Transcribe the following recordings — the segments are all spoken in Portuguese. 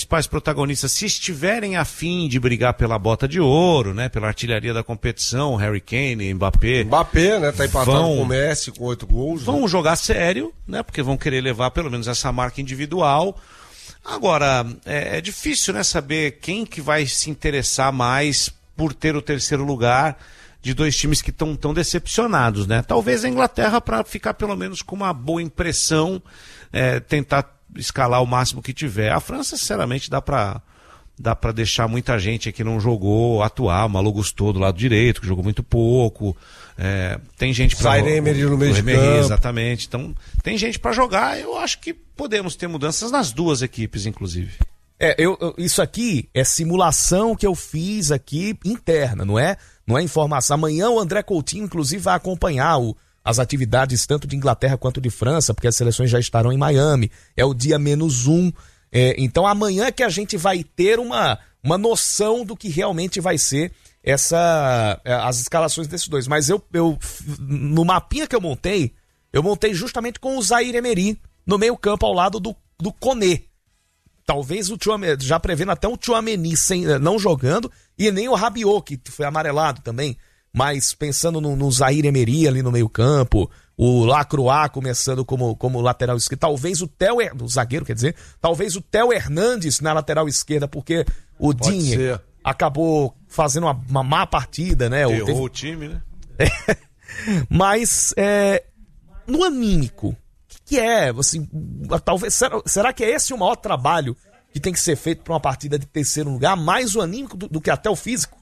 principais protagonistas, se estiverem afim de brigar pela bota de ouro, né, pela artilharia da competição, Harry Kane, Mbappé, né, tá empatado com o Messi com 8 gols. Vão jogar sério, né, porque vão querer levar pelo menos essa marca individual. Agora, é difícil, né, saber quem que vai se interessar mais por ter o terceiro lugar de dois times que estão tão decepcionados, né? Talvez a Inglaterra, para ficar pelo menos com uma boa impressão, tentar escalar o máximo que tiver. A França, sinceramente, dá pra deixar muita gente que não jogou atuar. O Malo Gusto do lado direito, que jogou muito pouco. Tem gente para Zaire Emery no meio de campo. Exatamente. Então, tem gente para jogar. Eu acho que podemos ter mudanças nas duas equipes, inclusive. Isso aqui é simulação que eu fiz aqui interna, não é informação. Amanhã o André Coutinho, inclusive, vai acompanhar as atividades tanto de Inglaterra quanto de França, porque as seleções já estarão em Miami. É o dia -1. Então amanhã é que a gente vai ter uma noção do que realmente vai ser as escalações desses dois. Mas eu no mapinha que eu montei justamente com o Zaire Emery no meio campo ao lado do Koné. Talvez já prevendo até o Tchouaméni não jogando, e nem o Rabiot, que foi amarelado também, mas pensando no Zaire Emery ali no meio campo, o Lacroix começando como lateral esquerdo, talvez o zagueiro, quer dizer, talvez o Theo Hernandes na lateral esquerda, porque o Digne acabou fazendo uma má partida, né? Errou o time, né? Mas, no anímico, que é, assim, talvez, será que é esse o maior trabalho que tem que ser feito para uma partida de terceiro lugar, mais o anímico do que até o físico?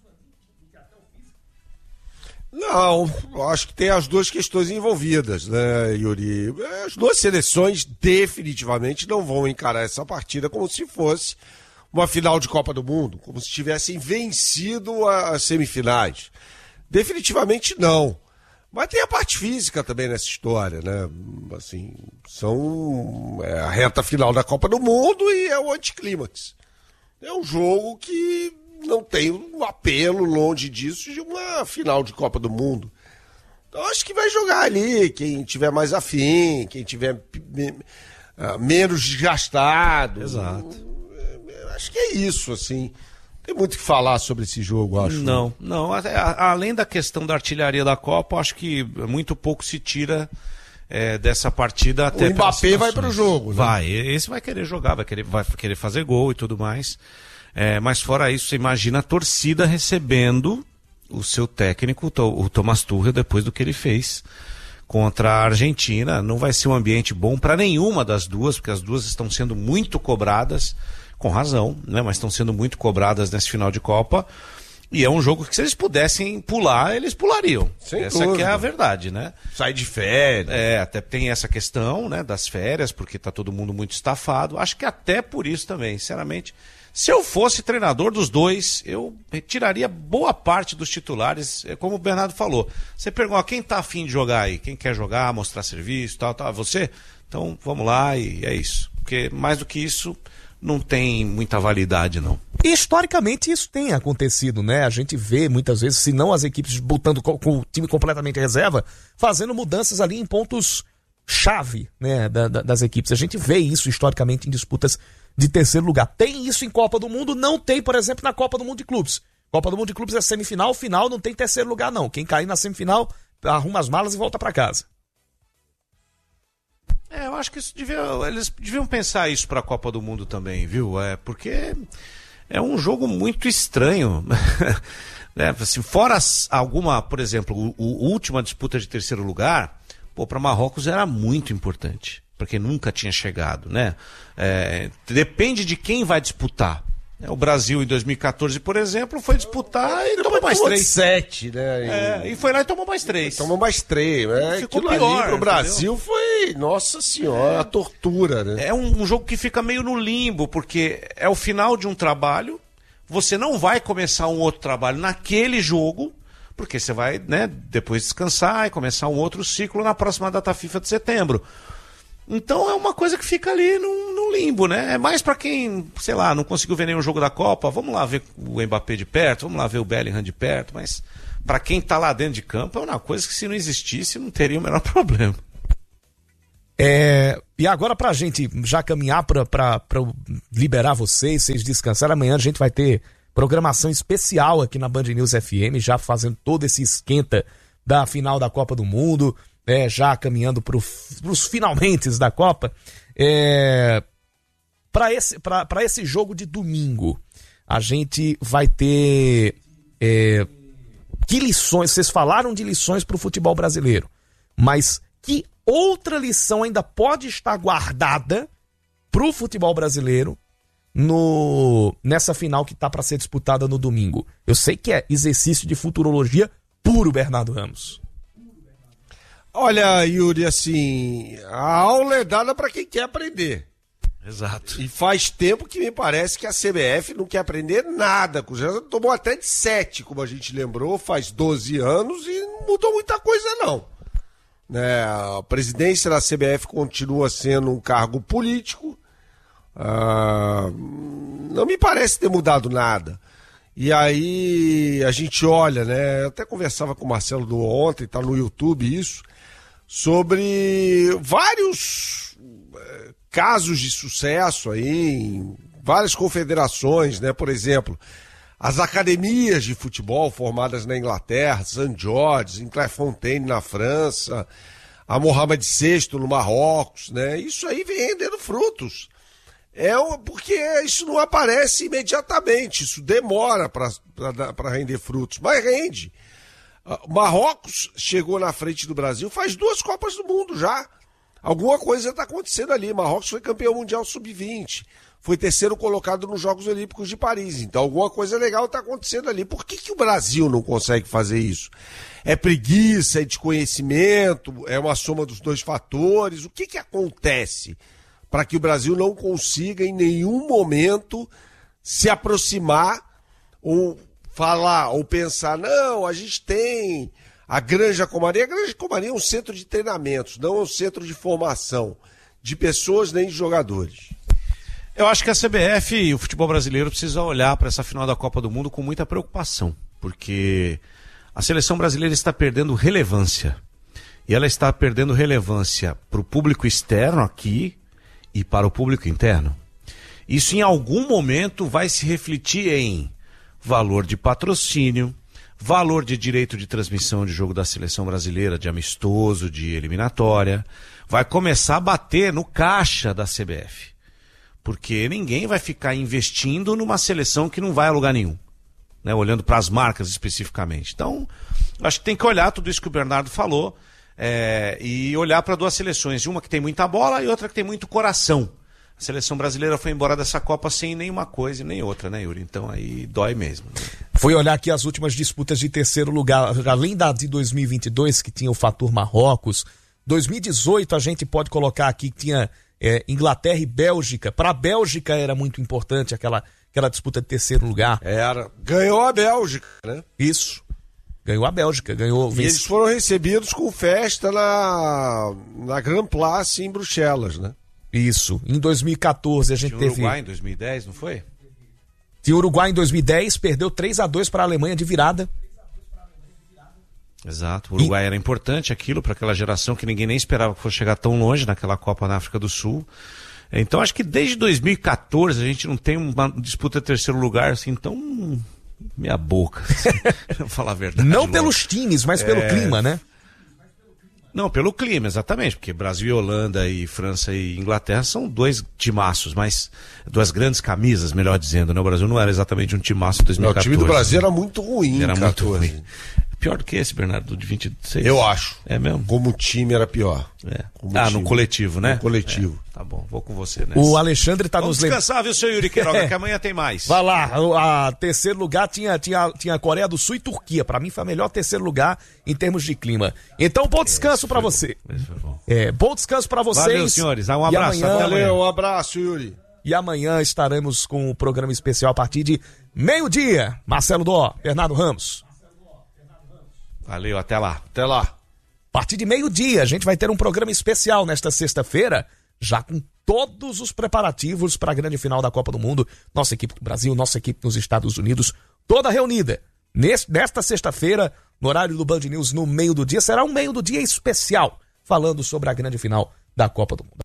Não, acho que tem as duas questões envolvidas, né, Yuri? As duas seleções definitivamente não vão encarar essa partida como se fosse uma final de Copa do Mundo, como se tivessem vencido as semifinais. Definitivamente não. Mas tem a parte física também nessa história, né? Assim, é a reta final da Copa do Mundo e é o anticlímax. É um jogo que não tem um apelo longe disso de uma final de Copa do Mundo. Então acho que vai jogar ali quem tiver mais afim, quem tiver menos desgastado. Exato. Acho que é isso, assim. Tem muito o que falar sobre esse jogo, acho. Não. Além da questão da artilharia da Copa, acho que muito pouco se tira dessa partida. Até o Mbappé vai para o jogo, né? Esse vai querer jogar, vai querer fazer gol e tudo mais. Mas fora isso, você imagina a torcida recebendo o seu técnico, o Thomas Tuchel, depois do que ele fez contra a Argentina. Não vai ser um ambiente bom para nenhuma das duas, porque as duas estão sendo muito cobradas, com razão, né? Mas estão sendo muito cobradas nesse final de Copa. E é um jogo que, se eles pudessem pular, eles pulariam. Essa que é a verdade, né? Sai de férias. Até tem essa questão, né, das férias, porque tá todo mundo muito estafado. Acho que até por isso também, sinceramente. Se eu fosse treinador dos dois, eu tiraria boa parte dos titulares, como o Bernardo falou. Você pergunta, quem tá afim de jogar aí? Quem quer jogar, mostrar serviço, tal. Você? Então, vamos lá e é isso. Porque mais do que isso, não tem muita validade, não. E historicamente isso tem acontecido, né? A gente vê muitas vezes, se não as equipes botando com o time completamente reserva, fazendo mudanças ali em pontos-chave, né, das equipes. A gente vê isso historicamente em disputas de terceiro lugar. Tem isso em Copa do Mundo? Não tem, por exemplo, na Copa do Mundo de Clubes. Copa do Mundo de Clubes é semifinal, final, não tem terceiro lugar, não. Quem cair na semifinal, arruma as malas e volta para casa. Eu acho que eles deviam pensar isso para a Copa do Mundo também, viu? Porque é um jogo muito estranho. Assim, fora alguma, por exemplo, a última disputa de terceiro lugar, para Marrocos era muito importante, porque nunca tinha chegado, né? Depende de quem vai disputar. O Brasil, em 2014, por exemplo, foi disputar e tomou mais 3. 7, né? E foi lá e tomou mais 3. Tomou mais 3, né? Ficou Aquilo pior, ali pro Brasil foi, nossa senhora, a tortura, né? É um jogo que fica meio no limbo, porque é o final de um trabalho, você não vai começar um outro trabalho naquele jogo, porque você vai, né, depois descansar e começar um outro ciclo na próxima data FIFA de setembro. Então é uma coisa que fica ali no limbo, né? É mais pra quem, sei lá, não conseguiu ver nenhum jogo da Copa, vamos lá ver o Mbappé de perto, vamos lá ver o Bellingham de perto, mas pra quem tá lá dentro de campo é uma coisa que, se não existisse, não teria o menor problema. E agora pra gente já caminhar pra liberar vocês descansarem, amanhã a gente vai ter programação especial aqui na Band News FM, já fazendo todo esse esquenta da final da Copa do Mundo, já caminhando pros finalmentes da Copa. Para esse jogo de domingo, a gente vai ter que lições, vocês falaram de lições pro futebol brasileiro, mas que outra lição ainda pode estar guardada pro futebol brasileiro nessa final que tá para ser disputada no domingo? Eu sei que é exercício de futurologia puro, Bernardo Ramos. Olha, Yuri, assim, a aula é dada para quem quer aprender. Exato. E faz tempo que me parece que a CBF não quer aprender nada. Já tomou até de 7, como a gente lembrou, faz 12 anos e não mudou muita coisa, não. A presidência da CBF continua sendo um cargo político. Não me parece ter mudado nada. E aí a gente olha, né? Eu até conversava com o Marcelo ontem, tá no YouTube isso, sobre vários casos de sucesso aí em várias confederações, né? Por exemplo, as academias de futebol formadas na Inglaterra, St. George's, em Clairefontaine na França, a Mohamed VI no Marrocos, né? Isso aí vem rendendo frutos. Porque isso não aparece imediatamente, isso demora para render frutos, mas rende. Marrocos chegou na frente do Brasil faz 2 Copas do Mundo já. Alguma coisa está acontecendo ali. Marrocos foi campeão mundial sub-20, foi 3º colocado nos Jogos Olímpicos de Paris. Então alguma coisa legal está acontecendo ali. Por que o Brasil não consegue fazer isso? É preguiça, é desconhecimento, é uma soma dos 2 fatores? O que acontece para que o Brasil não consiga em nenhum momento se aproximar ou falar ou pensar, não, a gente tem a Granja Comari. A Granja Comari é um centro de treinamentos, não é um centro de formação de pessoas nem de jogadores. Eu acho que a CBF e o futebol brasileiro precisa olhar para essa final da Copa do Mundo com muita preocupação, porque a seleção brasileira está perdendo relevância. E ela está perdendo relevância para o público externo aqui e para o público interno. Isso em algum momento vai se refletir em valor de patrocínio, valor de direito de transmissão de jogo da seleção brasileira, de amistoso, de eliminatória. Vai começar a bater no caixa da CBF. Porque ninguém vai ficar investindo numa seleção que não vai a lugar nenhum, né? Olhando para as marcas especificamente. Então, acho que tem que olhar tudo isso que o Bernardo falou e olhar para 2 seleções. Uma que tem muita bola e outra que tem muito coração. A seleção brasileira foi embora dessa Copa sem nenhuma coisa e nem outra, né, Yuri? Então aí dói mesmo. Fui olhar aqui as últimas disputas de 3º lugar, além da de 2022, que tinha o fator Marrocos. 2018 a gente pode colocar aqui que tinha Inglaterra e Bélgica. Para a Bélgica era muito importante aquela disputa de 3º lugar. Ganhou a Bélgica, né? Isso. Ganhou a Bélgica. E eles foram recebidos com festa na Grand Place em Bruxelas, né? Isso. Em 2014 a gente teve... Uruguai em 2010, não foi? Tinha Uruguai em 2010, perdeu 3-2 para a Alemanha de virada. Exato. O Uruguai era importante aquilo para aquela geração que ninguém nem esperava que fosse chegar tão longe naquela Copa na África do Sul. Então acho que desde 2014 a gente não tem uma disputa de 3º lugar assim tão meia boca, assim, pra falar a verdade. Não pelos times, mas pelo clima, né? Não, pelo clima, exatamente, porque Brasil e Holanda e França e Inglaterra são 2 timaços, mas 2 grandes camisas, melhor dizendo, né? O Brasil não era exatamente um timaço em 2014. Não, o time do Brasil era muito ruim, era muito ruim. Pior do que esse, Bernardo, de 26? Eu acho. É mesmo? Como time era pior. No coletivo, né? No coletivo. Tá bom, vou com você, né? O Alexandre tá Vamos descansar, viu, seu Yuri Queiroga, que amanhã tem mais. Vai lá, a 3º lugar tinha Coreia do Sul e Turquia. Pra mim foi a melhor 3º lugar em termos de clima. Então, bom descanso pra você. Bom descanso pra vocês. Valeu, senhores. Um abraço. Valeu, um abraço, Yuri. E amanhã estaremos com o programa especial a partir de 12h. Marcelo Dó, Bernardo Ramos. Valeu, até lá. Até lá. A partir de 12h, a gente vai ter um programa especial nesta sexta-feira, já com todos os preparativos para a grande final da Copa do Mundo. Nossa equipe do Brasil, nossa equipe nos Estados Unidos, toda reunida. Nesta sexta-feira, no horário do Band News, no meio do dia, será um meio do dia especial, falando sobre a grande final da Copa do Mundo.